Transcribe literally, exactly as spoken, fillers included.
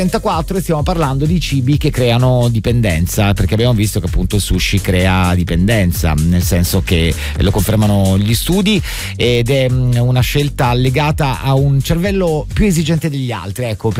trentaquattro e stiamo parlando di cibi che creano dipendenza, perché abbiamo visto che appunto il sushi crea dipendenza, nel senso che lo confermano gli studi ed è una scelta legata a un cervello più esigente degli altri, ecco.